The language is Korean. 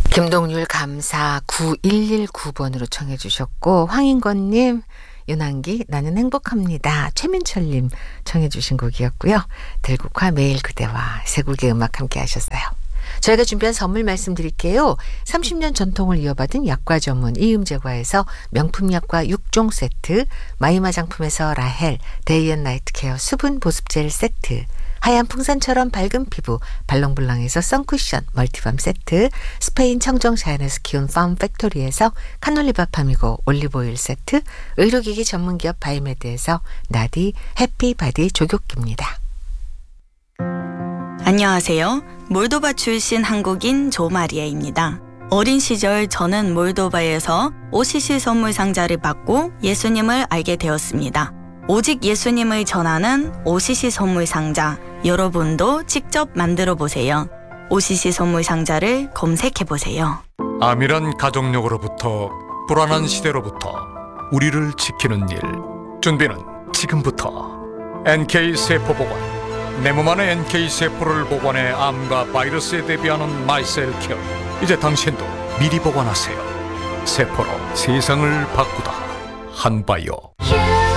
김동률 감사 9119번으로 청해 주셨고, 황인건님, 윤한기 나는 행복합니다. 최민철님 청해 주신 곡이었고요. 들국화 매일 그대와 세 곡의 음악 함께 하셨어요. 저희가 준비한 선물 말씀드릴게요. 30년 전통을 이어받은 약과 전문 이음제과에서 명품 약과 6종 세트, 마이마 화장품에서 라헬 데이앤나이트 케어 수분 보습젤 세트, 하얀 풍선처럼 밝은 피부 발롱블랑에서 선쿠션 멀티밤 세트, 스페인 청정자연에서 키운 팜 팩토리에서 카놀리바 파미고 올리브오일 세트, 의료기기 전문기업 바이메드에서 나디 해피바디 조격기입니다. 안녕하세요. 몰도바 출신 한국인 조마리아입니다. 어린 시절 저는 몰도바에서 OCC 선물 상자를 받고 예수님을 알게 되었습니다. 오직 예수님을 전하는 OCC 선물 상자, 여러분도 직접 만들어 보세요. OCC 선물 상자를 검색해 보세요. 암이란 가족력으로부터 불안한 시대로부터 우리를 지키는 일, 준비는 지금부터. NK세포보관, 내 몸 안의 NK세포를 보관해 암과 바이러스에 대비하는 마이셀케어. 이제 당신도 미리 보관하세요. 세포로 세상을 바꾸다. 한바이오.